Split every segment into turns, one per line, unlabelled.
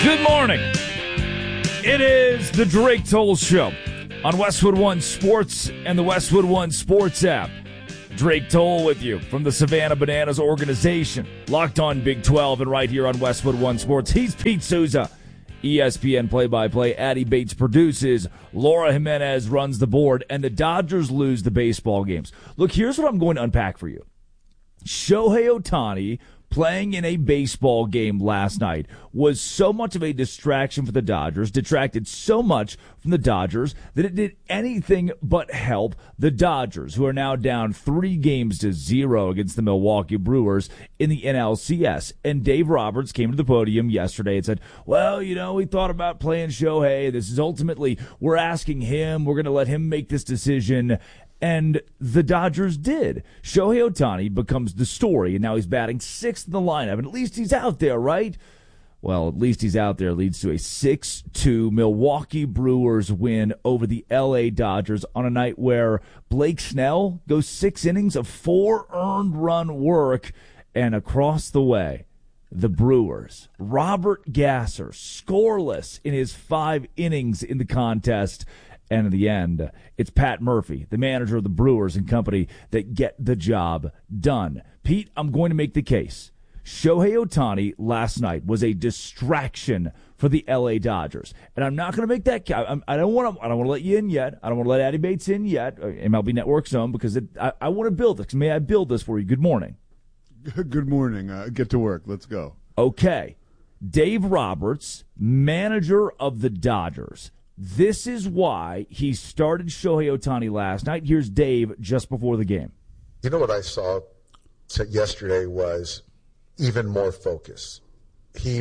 Good morning. It is the Drake Toll Show on Westwood One Sports and the Westwood One Sports app. Drake Toll with you from the Savannah Bananas organization. Locked on Big 12 and right here on Westwood One Sports. He's Pete Souza, ESPN play-by-play. Addie Bates produces. Laura Jimenez runs the board. And the Dodgers lose the baseball games. Look, here's what I'm going to unpack for you. Shohei Ohtani playing in a baseball game last night was so much of a distraction for the Dodgers, detracted so much from the Dodgers that it did anything but help the Dodgers, who are now down 3-0 against the Milwaukee Brewers in the NLCS. And Dave Roberts came to the podium yesterday and said, well, we thought about playing Shohei. This is ultimately, we're asking him, we're going to let him make this decision. And the Dodgers did. Shohei Ohtani becomes the story, and now he's batting sixth in the lineup. And at least he's out there, right? Well, at least he's out there leads to a 6-2 Milwaukee Brewers win over the L.A. Dodgers on a night where Blake Snell goes 6 innings of 4 earned run work. And across the way, the Brewers, Robert Gasser, scoreless in his 5 innings in the contest. And in the end, it's Pat Murphy, the manager of the Brewers and company, that get the job done. Pete, I'm going to make the case. Shohei Ohtani last night was a distraction for the L.A. Dodgers. And I'm not going to make that I don't want to let you in yet. I don't want to let Addie Bates in yet, MLB Network Zone, because I want to build this. May I build this for you? Good morning.
Good morning. Get to work. Let's go.
Okay. Dave Roberts, manager of the Dodgers. This is why he started Shohei Ohtani last night. Here's Dave just before the game.
You know what I saw yesterday was even more focus. He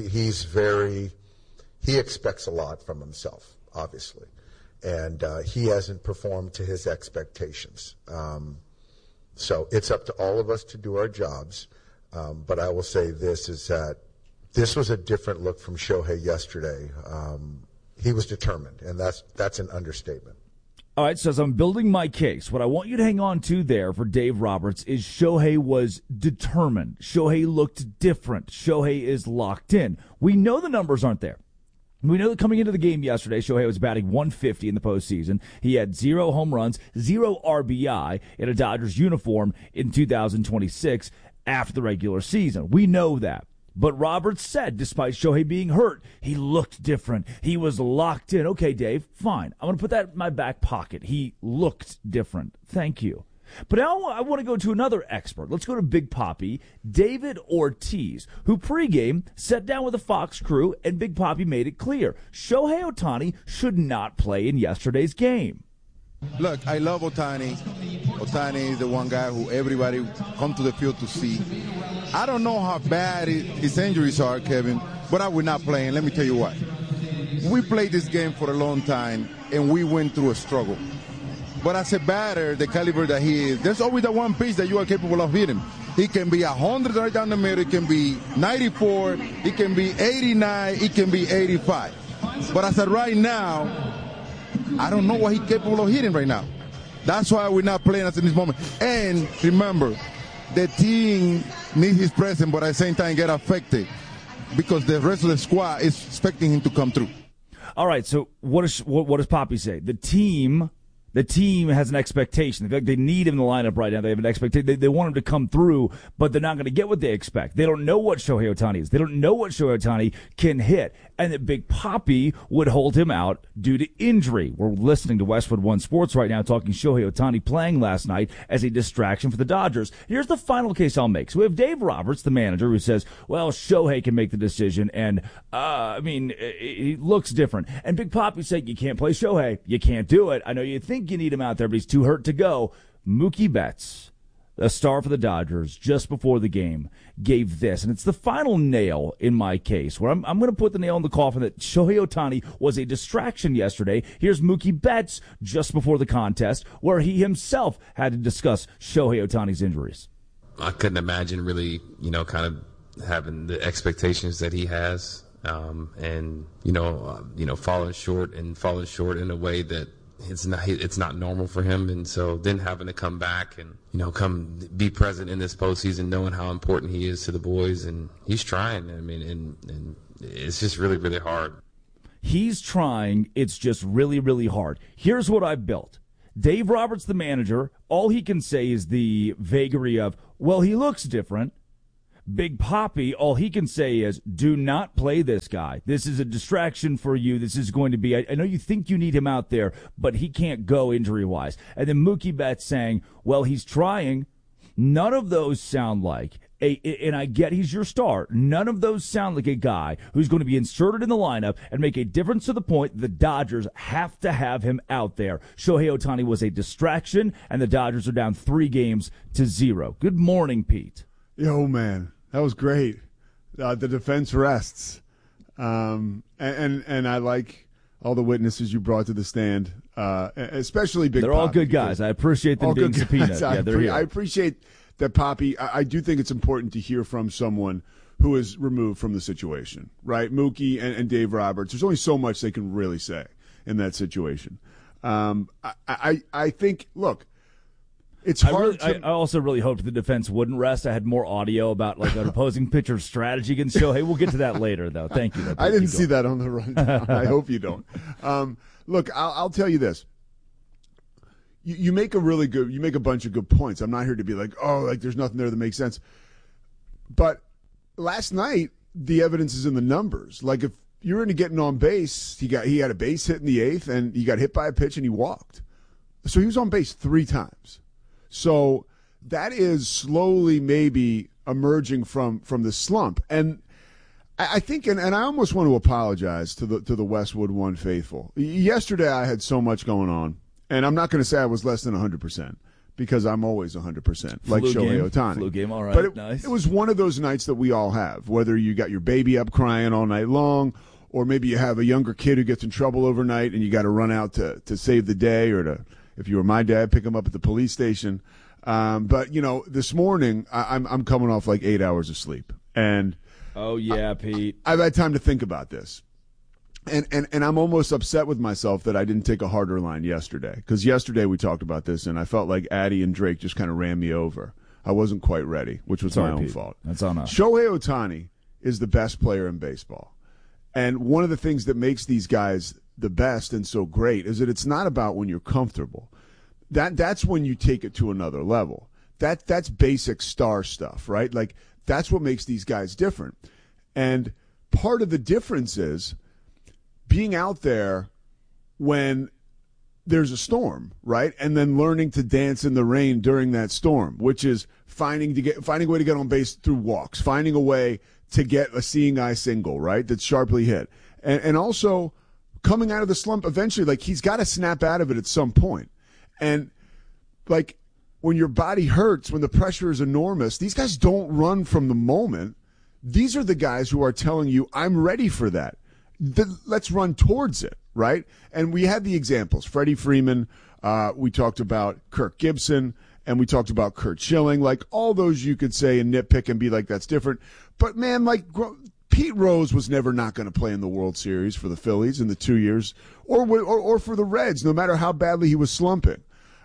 expects a lot from himself, obviously, and he hasn't performed to his expectations. So it's up to all of us to do our jobs. But I will say this is that this was a different look from Shohei yesterday. He was determined, and that's an understatement.
All right, so as I'm building my case, what I want you to hang on to there for Dave Roberts is Shohei was determined. Shohei looked different. Shohei is locked in. We know the numbers aren't there. We know that coming into the game yesterday, Shohei was batting 150 in the postseason. He had 0 home runs, 0 RBI in a Dodgers uniform in 2026 after the regular season. We know that. But Roberts said, despite Shohei being hurt, he looked different. He was locked in. Okay, Dave, fine. I'm going to put that in my back pocket. He looked different. Thank you. But now I want to go to another expert. Let's go to Big Papi, David Ortiz, who pregame sat down with the Fox crew, and Big Papi made it clear. Shohei Ohtani should not play in yesterday's game.
Look, I love Ohtani. Ohtani is the one guy who everybody come to the field to see. I don't know how bad his injuries are, Kevin, but I will not play, and let me tell you why. We played this game for a long time, and we went through a struggle. But as a batter, the caliber that he is, there's always that one pitch that you are capable of hitting. He can be 100 right down the middle. It can be 94. It can be 89. It can be 85. But as of right now, I don't know what he's capable of hitting right now. That's why we're not playing us in this moment. And remember, the team needs his presence, but at the same time get affected because the rest of the squad is expecting him to come through.
All right, so what does Papi say? The team has an expectation. They need him in the lineup right now. They have an expectation. They want him to come through, but they're not going to get what they expect. They don't know what Shohei Ohtani is. They don't know what Shohei Ohtani can hit. And that Big Papi would hold him out due to injury. We're listening to Westwood One Sports right now talking Shohei Ohtani playing last night as a distraction for the Dodgers. Here's the final case I'll make. So we have Dave Roberts, the manager, who says, well, Shohei can make the decision, and, he looks different. And Big Papi said, you can't play Shohei. You can't do it. I know you think you need him out there, but he's too hurt to go. Mookie Betts, a star for the Dodgers, just before the game, gave this. And it's the final nail in my case, where I'm going to put the nail in the coffin that Shohei Ohtani was a distraction yesterday. Here's Mookie Betts just before the contest, where he himself had to discuss Shohei Ohtani's injuries.
I couldn't imagine really, kind of having the expectations that he has, and falling short in a way that it's not normal for him. And so then having to come back and, come be present in this postseason, knowing how important he is to the boys, and he's trying. I mean, and it's just really, really hard.
He's trying. It's just really, really hard. Here's what I've built. Dave Roberts, the manager, all he can say is the vagary of, well, he looks different. Big Papi, all he can say is, do not play this guy. This is a distraction for you. This is going to be, I know you think you need him out there, but he can't go injury-wise. And then Mookie Betts saying, well, he's trying. None of those sound like, and I get he's your star, none of those sound like a guy who's going to be inserted in the lineup and make a difference to the point the Dodgers have to have him out there. Shohei Ohtani was a distraction, and the Dodgers are down 3-0. Good morning, Pete.
Yo, man, that was great. The defense rests, and I like all the witnesses you brought to the stand, especially Big.
They're all good guys. I appreciate them being subpoenaed. Yeah, they're here.
I appreciate that, Papi. I do think it's important to hear from someone who is removed from the situation, right? Mookie and Dave Roberts. There's only so much they can really say in that situation. I think, look. It's hard.
I also really hoped the defense wouldn't rest. I had more audio about like an opposing pitcher's strategy against Shohei. We'll get to that later, though. Thank you.
I didn't see that on the rundown. I hope you don't. Look, I'll tell you this. You make a bunch of good points. I'm not here to be like, oh, like there's nothing there that makes sense. But last night, the evidence is in the numbers. Like if you're into getting on base, he had a base hit in the 8th, and he got hit by a pitch and he walked. So he was on base 3 times. So that is slowly maybe emerging from the slump. And I think, and I almost want to apologize to the Westwood One faithful. Yesterday I had so much going on, and I'm not going to say I was less than 100% because I'm always 100%, like Shohei Ohtani.
Flu game, all right,
but it was one of those nights that we all have, whether you got your baby up crying all night long, or maybe you have a younger kid who gets in trouble overnight and you got to run out to save the day, or to, if you were my dad, pick him up at the police station. But this morning I'm coming off like 8 hours of sleep, and
oh yeah, Pete,
I've had time to think about this, and I'm almost upset with myself that I didn't take a harder line yesterday, because yesterday we talked about this and I felt like Addy and Drake just kind of ran me over. I wasn't quite ready, which was my own fault.
That's on us.
Shohei Ohtani is the best player in baseball, and one of the things that makes these guys the best and so great is that it's not about when you're comfortable. That's when you take it to another level. That's basic star stuff, right? Like that's what makes these guys different. And part of the difference is being out there when there's a storm, right? And then learning to dance in the rain during that storm, which is finding a way to get on base through walks, finding a way to get a seeing eye single, right? That's sharply hit. And also coming out of the slump eventually, like he's got to snap out of it at some point. And, like, when your body hurts, when the pressure is enormous, these guys don't run from the moment. These are the guys who are telling you, I'm ready for that. Let's run towards it, right? And we had the examples. Freddie Freeman, we talked about Kirk Gibson, and we talked about Curt Schilling. Like, all those you could say and nitpick and be like, that's different. But, man, like, Pete Rose was never not going to play in the World Series for the Phillies in the 2 years, or for the Reds, no matter how badly he was slumping.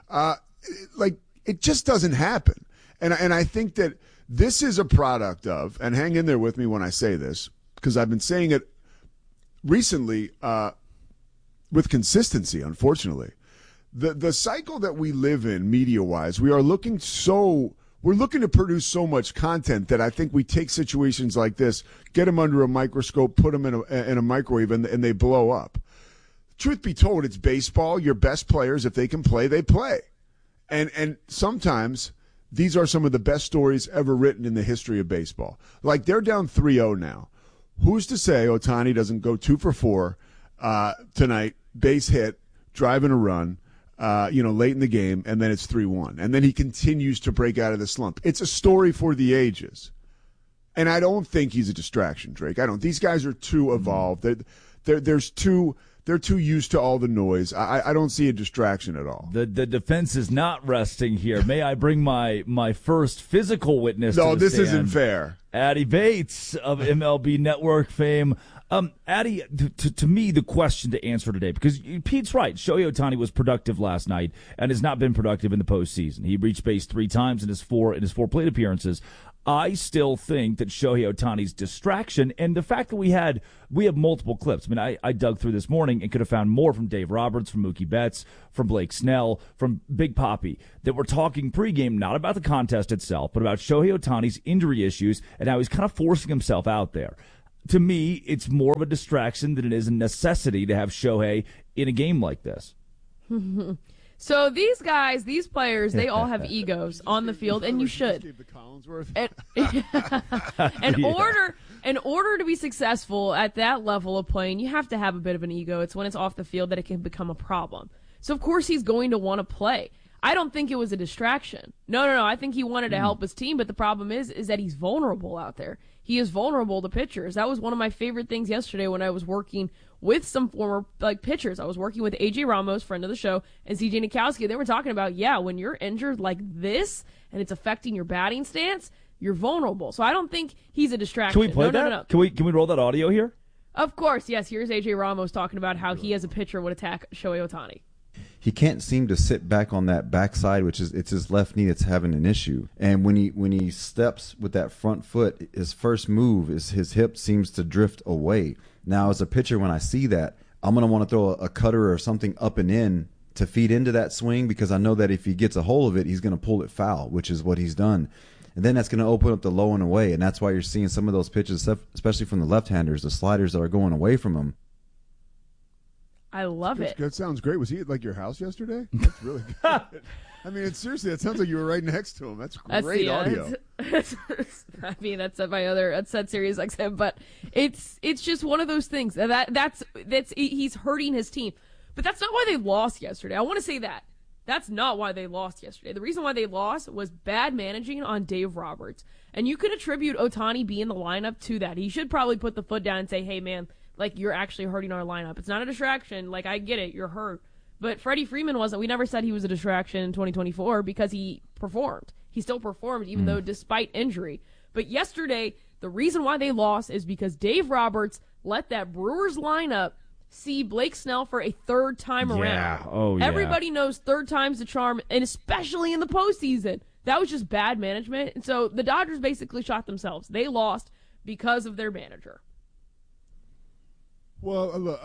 Like it just doesn't happen. And I think that this is a product of, and hang in there with me when I say this, because I've been saying it recently with consistency, unfortunately. The cycle that we live in media-wise, we're looking to produce so much content that I think we take situations like this, get them under a microscope, put them in a microwave, and they blow up. Truth be told, it's baseball. Your best players, if they can play, they play. And sometimes these are some of the best stories ever written in the history of baseball. Like, they're down 3-0 now. Who's to say Ohtani doesn't go 2 for 4 tonight, base hit, driving a run, late in the game, and then it's 3-1. And then he continues to break out of the slump. It's a story for the ages. And I don't think he's a distraction, Drake. I don't. These guys are too evolved. There's too They're too used to all the noise. I don't see a distraction at all.
The defense is not resting here. May I bring my first physical witness?
No,
to the
this
stand?
isn't fair.
Addy Bates of MLB Network fame. Addy, to me, the question to answer today, because Pete's right. Shohei Ohtani was productive last night and has not been productive in the postseason. He reached base 3 times in his four plate appearances. I still think that Shohei Ohtani's distraction and the fact that we have multiple clips. I mean, I dug through this morning and could have found more from Dave Roberts, from Mookie Betts, from Blake Snell, from Big Papi that were talking pregame not about the contest itself, but about Shohei Ohtani's injury issues and how he's kind of forcing himself out there. To me, it's more of a distraction than it is a necessity to have Shohei in a game like this.
So these guys, these players, they all have egos on the field, and you should. In order to be successful at that level of playing, you have to have a bit of an ego. It's when it's off the field that it can become a problem. So, of course, he's going to want to play. I don't think it was a distraction. No. I think he wanted to help his team, but the problem is that he's vulnerable out there. He is vulnerable to pitchers. That was one of my favorite things yesterday when I was working with some former pitchers. I was working with AJ Ramos, friend of the show, and CJ Nikowski. They were talking about, when you're injured like this and it's affecting your batting stance, you're vulnerable. So I don't think he's a distraction.
Can we play that? No. Can we roll that audio here?
Of course, yes. Here's AJ Ramos talking about how he as a pitcher would attack Shohei Ohtani.
He can't seem to sit back on that backside, which is it's his left knee that's having an issue. And when he steps with that front foot, his first move is his hip seems to drift away. Now, as a pitcher, when I see that, I'm going to want to throw a cutter or something up and in to feed into that swing because I know that if he gets a hold of it, he's going to pull it foul, which is what he's done. And then that's going to open up the low and away, and that's why you're seeing some of those pitches, especially from the left-handers, the sliders that are going away from him.
I love it.
That sounds great. Was he at your house yesterday? That's really good. I mean, seriously, that sounds like you were right next to him. That's great audio.
I mean, that's at Sirius XM, but it's just one of those things that's he's hurting his team. But that's not why they lost yesterday. I want to say that. That's not why they lost yesterday. The reason why they lost was bad managing on Dave Roberts. And you could attribute Ohtani being the lineup to that. He should probably put the foot down and say, hey, man, you're actually hurting our lineup. It's not a distraction. I get it. You're hurt. But Freddie Freeman wasn't. We never said he was a distraction in 2024 because he performed. He still performed even though despite injury. But yesterday, the reason why they lost is because Dave Roberts let that Brewers lineup see Blake Snell for a third time around.
Oh, yeah.
Everybody knows third time's the charm, and especially in the postseason. That was just bad management. And so the Dodgers basically shot themselves. They lost because of their manager.
Well, look,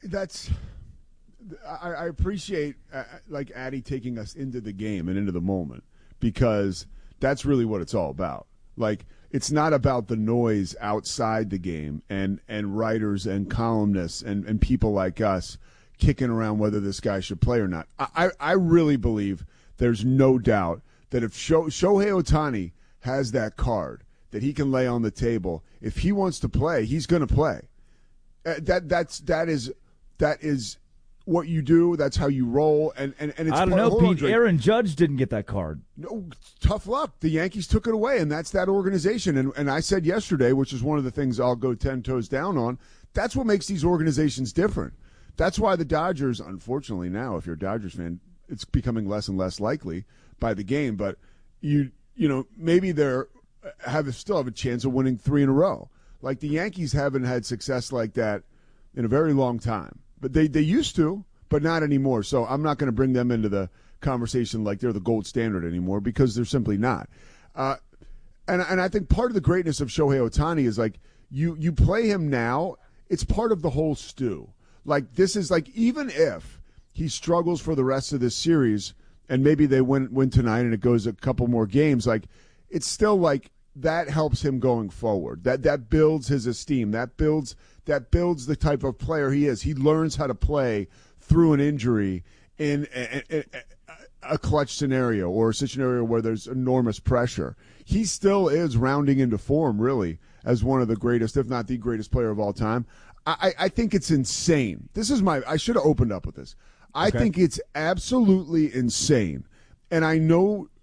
I appreciate Addy taking us into the game and into the moment because that's really what it's all about. It's not about the noise outside the game and writers and columnists and people like us kicking around whether this guy should play or not. I really believe there's no doubt that if Shohei Ohtani has that card that he can lay on the table, if he wants to play, he's going to play. That is what you do. That's how you roll, and it's.
I don't know, Pete. Aaron Judge didn't get that card.
No, tough luck. The Yankees took it away, and that's that organization. And I said yesterday, which is one of the things I'll go 10 toes down on. That's what makes these organizations different. That's why the Dodgers, unfortunately, now, if you're a Dodgers fan, it's becoming less and less likely by the game. But you know, maybe they're still have a chance of winning 3 in a row. The Yankees haven't had success like that in a very long time. But they used to, but not anymore. So I'm not going to bring them into the conversation like they're the gold standard anymore because they're simply not. And I think part of the greatness of Shohei Ohtani is you play him now, it's part of the whole stew. This is even if he struggles for the rest of this series and maybe they win tonight and it goes a couple more games, it's still that helps him going forward. That builds his esteem. That builds the type of player he is. He learns how to play through an injury in a clutch scenario or a scenario where there's enormous pressure. He still is rounding into form, really, as one of the greatest, if not the greatest player of all time. I think it's insane. I should have opened up with this. I think it's absolutely insane. And I know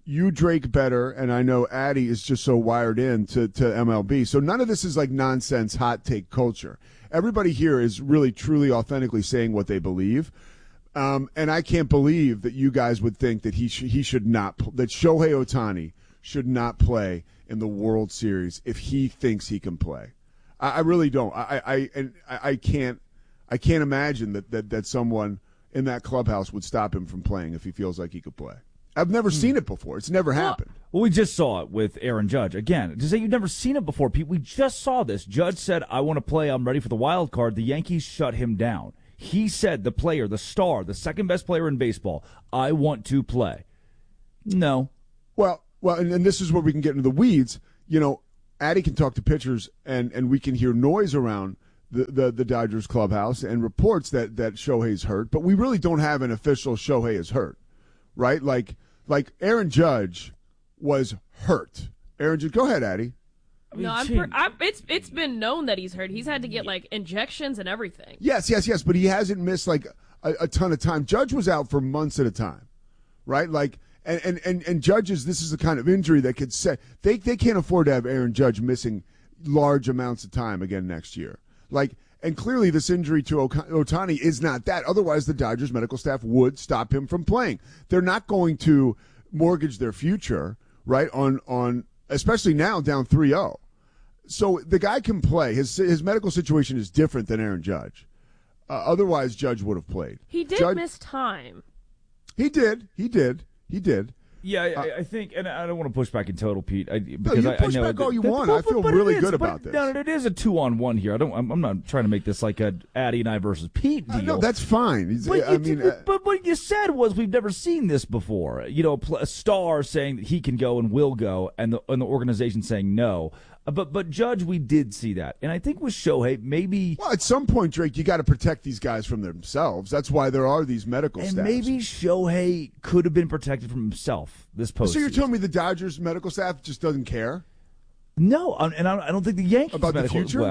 you Drake better, and I know Addy is just so wired in to MLB. So none of this is like nonsense hot take culture. Everybody here is really, truly, authentically saying what they believe. And I can't believe that you guys would think that he should not, that Shohei Ohtani should not play in the World Series if he thinks he can play. I really don't. I can't imagine that someone in that clubhouse would stop him from playing if he feels like he could play. I've never seen it before. It's never happened.
Well, we just saw it with Aaron Judge. Again, to say you've never seen it before, Pete, we just saw this. Judge said, I want to play. I'm ready for the wild card. The Yankees shut him down. He said, the player, the star, the second best player in baseball, I want to play. No.
Well, and this is where we can get into the weeds. You know, Addy can talk to pitchers, and we can hear noise around the Dodgers clubhouse and reports that Shohei's hurt, but we really don't have an official Shohei is hurt, right? Like Aaron Judge was hurt. Aaron Judge, go ahead, Addy.
No, it's been known that he's hurt. He's had to get like injections and everything.
Yes, but he hasn't missed like a ton of time. Judge was out for months at a time, right? Like, and Judge's, this is the kind of injury that could say they can't afford to have Aaron Judge missing large amounts of time again next year. Like, and clearly this injury to Ohtani is not that. Otherwise, the Dodgers medical staff would stop him from playing. They're not going to mortgage their future, right, on especially now down 3-0. So the guy can play. His medical situation is different than Aaron Judge. Otherwise, Judge would have played.
He did miss time.
He did.
Yeah, I think, and I don't want to push back in total, Pete,
because I know back all you want. I feel really good about this.
No, it is a 2-on-1 here. I'm not trying to make this like a Addy and I versus Pete deal.
No, that's fine.
But what you said was we've never seen this before. You know, a star saying that he can go and will go, and the organization saying no. But Judge, we did see that, and I think with Shohei, maybe.
Well, at some point, Drake, you got to protect these guys from themselves. That's why there are these medical staffs.
And maybe Shohei could have been protected from himself this postseason.
So you're telling me the Dodgers medical staff just doesn't care?
No, and I don't think the Yankees
about
medical,
the future.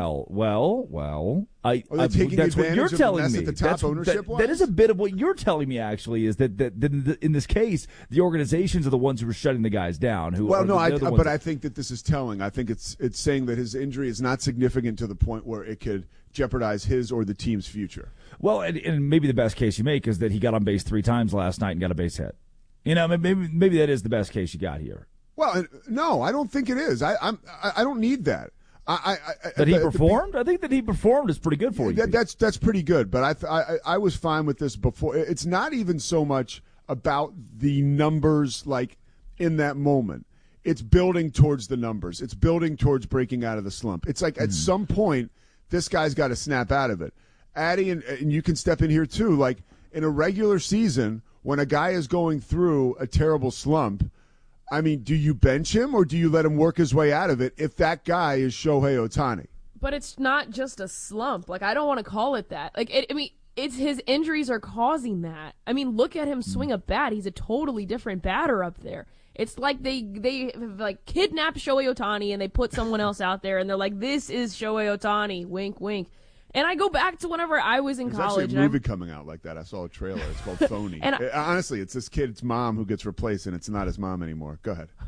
Well,
Are they taking
that's what you're
advantage of
telling
the mess
me.
at the top ownership-wise?
That is a bit of what you're telling me. Actually, is that in this case, the organizations are the ones who are shutting the guys down.
But I think that this is telling. I think it's saying that his injury is not significant to the point where it could jeopardize his or the team's future.
Well, and maybe the best case you make is that he got on base 3 times last night and got a base hit. You know, maybe that is the best case you got here.
Well, no, I don't think it is. I don't need that.
That he performed? I think that he performed is pretty good for you.
That's pretty good, but I was fine with this before. It's not even so much about the numbers like in that moment. It's building towards the numbers. It's building towards breaking out of the slump. It's like at some point this guy's got to snap out of it. Addy, and you can step in here too, like in a regular season when a guy is going through a terrible slump, I mean, do you bench him or do you let him work his way out of it if that guy is Shohei Ohtani?
But it's not just a slump. Like, I don't want to call it that. Like, it's his injuries are causing that. I mean, look at him swing a bat. He's a totally different batter up there. It's like they like kidnapped Shohei Ohtani and they put someone else out there and they're like, this is Shohei Ohtani. Wink, wink. And I go back to whenever I was in college.
There's actually a movie coming out like that. I saw a trailer. It's called Phony. Honestly, it's this kid's mom who gets replaced, and it's not his mom anymore. Go ahead.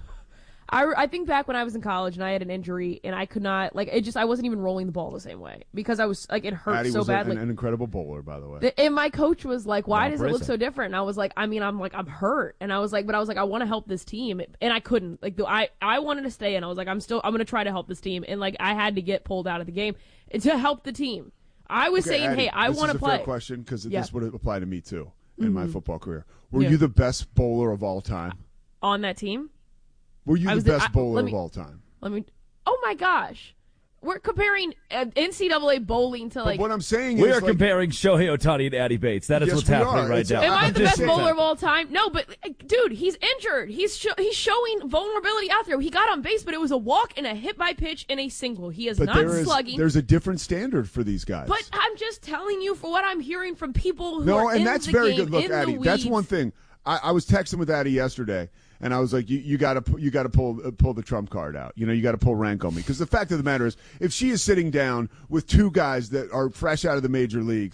I think back when I was in college and I had an injury and I could not, like, I wasn't even rolling the ball the same way because I was, like, it hurt
Addy
so badly.
An incredible bowler, by the way.
And my coach was like, why does it look so different? And I was like, I'm hurt. And I was like, I want to help this team. And I couldn't. Like, I wanted to stay in. I was like, I'm going to try to help this team. And, like, I had to get pulled out of the game to help the team. I was saying,
Addy,
hey, I want to play.
This is a fair question because this would apply to me, too, in my football career. Were you the best bowler of all time?
On that team?
Were you the best bowler of all time?
Oh, my gosh. We're comparing NCAA bowling to, like...
But what I'm saying
we are comparing Shohei Ohtani and Addy Bates. That is what's happening right now.
Am I the best bowler of all time? No, but, dude, he's injured. He's showing vulnerability out there. He got on base, but it was a walk and a hit by pitch and a single. He is not slugging.
There's a different standard for these guys.
But I'm just telling you for what I'm hearing from people who
are in the game. No, and that's very good. Look, Addy, that's one thing. I was texting with Addy yesterday. And I was like, you got to pull the trump card out. You know, you got to pull rank on me because the fact of the matter is, if she is sitting down with 2 guys that are fresh out of the major leagues,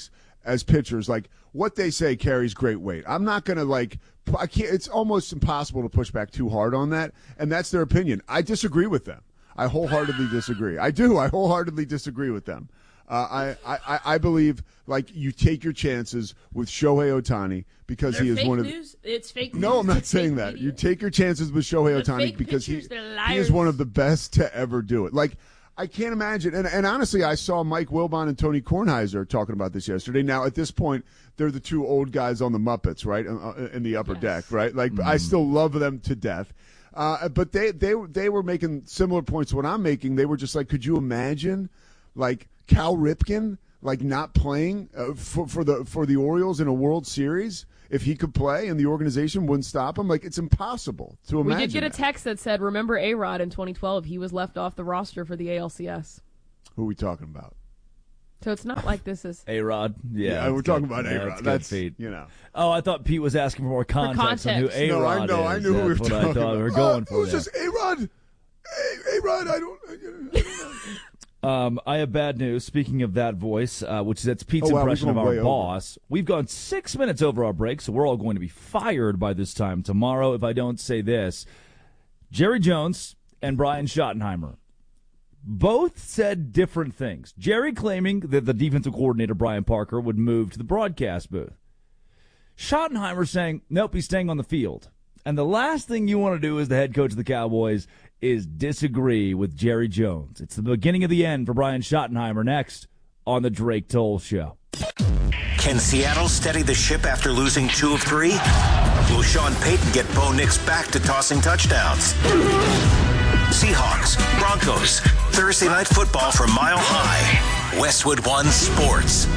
as pitchers, like what they say carries great weight. I'm not going to I can't. It's almost impossible to push back too hard on that, and that's their opinion. I disagree with them. I wholeheartedly disagree. I do. I wholeheartedly disagree with them. I believe you take your chances with Shohei Ohtani because he is one of
news. It's fake news.
No, I'm not saying that. You take your chances with Shohei Ohtani because he is one of the best to ever do it. I can't imagine. And honestly, I saw Mike Wilbon and Tony Kornheiser talking about this yesterday. Now, at this point, they're the two old guys on the Muppets, right, in the upper deck, right? I still love them to death. But they were making similar points to what I'm making. They were just like, could you imagine, Cal Ripken, not playing for the Orioles in a World Series? If he could play and the organization wouldn't stop him, it's impossible to imagine.
We did get a text that said, remember A-Rod in 2012? He was left off the roster for the ALCS.
Who are we talking about?
So it's not like this is
A-Rod. Yeah,
we're talking about A-Rod. That's
feed.
Oh,
I thought Pete was asking for more context on who A-Rod is.
No, I knew who we were talking about.
I thought we were going for.
It was just A-Rod. A-Rod, I don't know.
I have bad news. Speaking of that voice, that's Pete's impression of our boss. We've gone 6 minutes over our break, so we're all going to be fired by this time tomorrow if I don't say this. Jerry Jones and Brian Schottenheimer both said different things. Jerry claiming that the defensive coordinator, Brian Parker, would move to the broadcast booth. Schottenheimer saying, nope, he's staying on the field. And the last thing you want to do as the head coach of the Cowboys is disagree with Jerry Jones. It's the beginning of the end for Brian Schottenheimer next on the Drake Toll Show.
Can Seattle steady the ship after losing 2 of 3? Will Sean Payton get Bo Nix back to tossing touchdowns? Seahawks, Broncos, Thursday Night Football from Mile High. Westwood One Sports.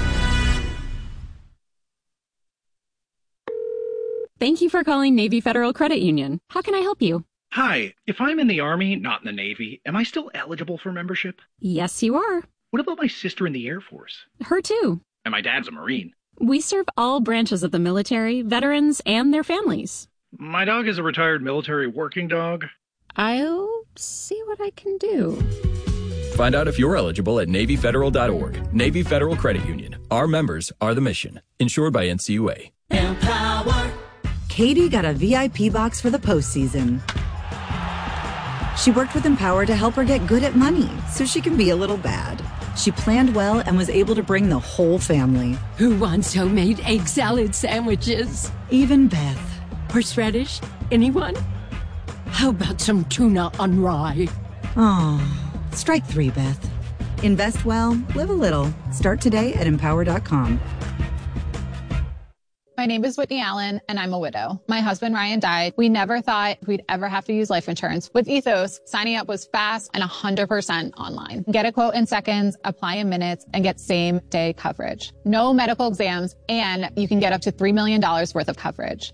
Thank you for calling Navy Federal Credit Union. How can I help you?
Hi, if I'm in the Army, not in the Navy, am I still eligible for membership?
Yes, you are.
What about my sister in the Air Force?
Her too.
And my dad's a Marine.
We serve all branches of the military, veterans, and their families.
My dog is a retired military working dog.
I'll see what I can do.
Find out if you're eligible at NavyFederal.org. Navy Federal Credit Union. Our members are the mission. Insured by NCUA.
Empower. Katie got a VIP box for the postseason. She worked with Empower to help her get good at money so she can be a little bad. She planned well and was able to bring the whole family.
Who wants homemade egg salad sandwiches?
Even Beth.
Horseradish? Anyone? How about some tuna on rye?
Oh, strike 3, Beth. Invest well, live a little. Start today at Empower.com.
My name is Whitney Allen, and I'm a widow. My husband, Ryan, died. We never thought we'd ever have to use life insurance. With Ethos, signing up was fast and 100% online. Get a quote in seconds, apply in minutes, and get same-day coverage. No medical exams, and you can get up to $3 million worth of coverage.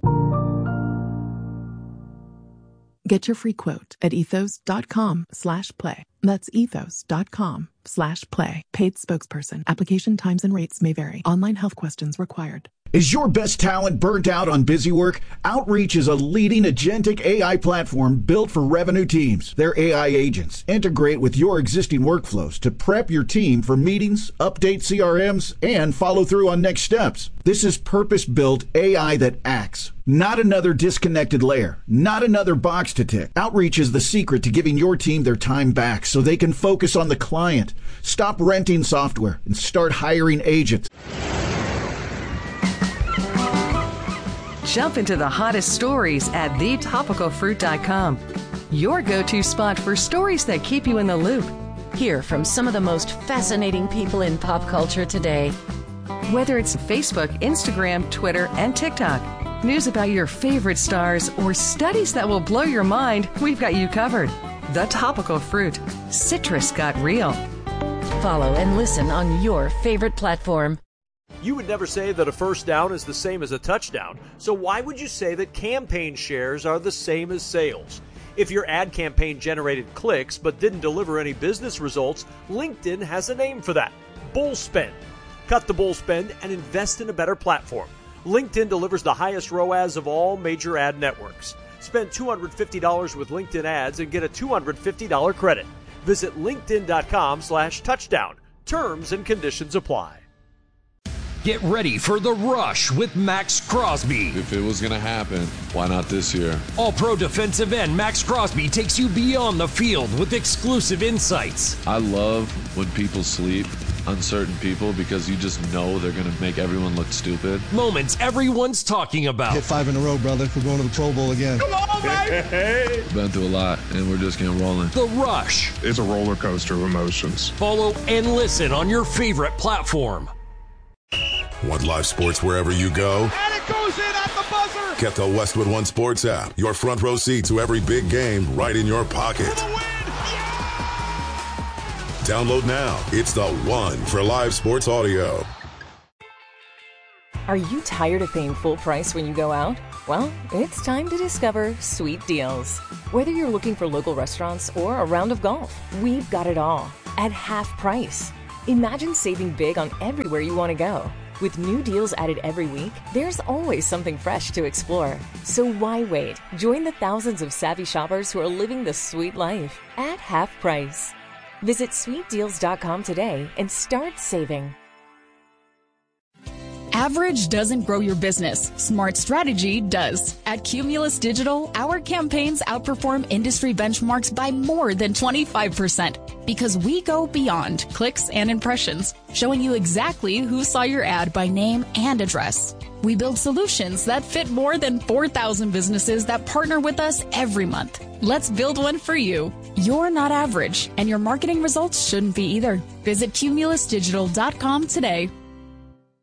Get your free quote at ethos.com/play. That's ethos.com/play. Paid spokesperson. Application times and rates may vary. Online health questions required.
Is your best talent burnt out on busy work? Outreach is a leading agentic AI platform built for revenue teams. Their AI agents integrate with your existing workflows to prep your team for meetings, update CRMs, and follow through on next steps. This is purpose-built AI that acts. Not another disconnected layer. Not another box to tick. Outreach is the secret to giving your team their time back so they can focus on the client. Stop renting software and start hiring agents.
Jump into the hottest stories at thetopicalfruit.com. Your go-to spot for stories that keep you in the loop.
Hear from some of the most fascinating people in pop culture today.
Whether it's Facebook, Instagram, Twitter, and TikTok, news about your favorite stars, or studies that will blow your mind, we've got you covered. The Topical Fruit. Citrus got real.
Follow and listen on your favorite platform.
You would never say that a first down is the same as a touchdown, so why would you say that campaign shares are the same as sales? If your ad campaign generated clicks but didn't deliver any business results, LinkedIn has a name for that: bull spend. Cut the bull spend and invest in a better platform. LinkedIn delivers the highest ROAS of all major ad networks. Spend $250 with LinkedIn ads and get a $250 credit. Visit linkedin.com/touchdown. Terms and conditions apply.
Get ready for the rush with Max Crosby.
If it was going to happen, why not this year?
All-pro defensive end Max Crosby takes you beyond the field with exclusive insights.
I love when people sleep on certain people because you just know they're going to make everyone look stupid.
Moments everyone's talking about.
Hit 5 in a row, brother. We're going to the Pro Bowl again.
Come on, baby! Been through a lot, and we're just getting rolling.
The Rush.
It's a roller coaster of emotions.
Follow and listen on your favorite platform.
Want live sports wherever you go?
And it goes in at the buzzer!
Get the Westwood One Sports app. Your front row seat to every big game right in your pocket.
For the win!
Download now. It's the one for live sports audio.
Are you tired of paying full price when you go out? Well, it's time to discover Sweet Deals. Whether you're looking for local restaurants or a round of golf, we've got it all at half price. Imagine saving big on everywhere you want to go. With new deals added every week, there's always something fresh to explore. So why wait? Join the thousands of savvy shoppers who are living the sweet life at half price. Visit sweetdeals.com today and start saving.
Average doesn't grow your business. Smart strategy does. At Cumulus Digital, our campaigns outperform industry benchmarks by more than 25% because we go beyond clicks and impressions, showing you exactly who saw your ad by name and address. We build solutions that fit more than 4,000 businesses that partner with us every month. Let's build one for you. You're not average, and your marketing results shouldn't be either. Visit cumulusdigital.com today.